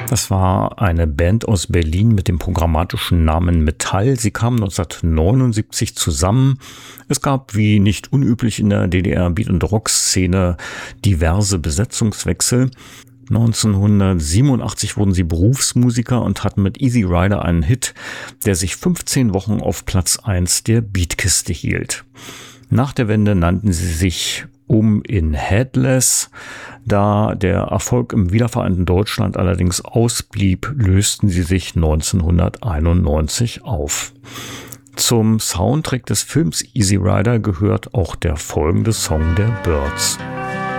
Das war eine Band aus Berlin mit dem programmatischen Namen Metall. Sie kamen 1979 zusammen. Es gab, wie nicht unüblich in der DDR-Beat- und Rock-Szene, diverse Besetzungswechsel. 1987 wurden sie Berufsmusiker und hatten mit Easy Rider einen Hit, der sich 15 Wochen auf Platz 1 der Beatkiste hielt. Nach der Wende nannten sie sich in Headless. Da der Erfolg im wiedervereinten Deutschland allerdings ausblieb, lösten sie sich 1991 auf. Zum Soundtrack des Films Easy Rider gehört auch der folgende Song der Byrds.